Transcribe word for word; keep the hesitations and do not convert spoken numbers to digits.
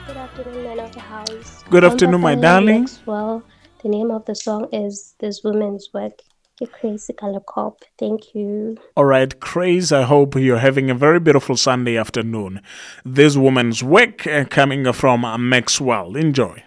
Good afternoon, men of the house. Good On afternoon, my behalf darling. Maxwell, the name of the song is This Woman's Work. Get crazy color cop. Thank you. All right, Craze, I hope you're having a very beautiful Sunday afternoon. This woman's work uh, coming from uh, Maxwell. Enjoy.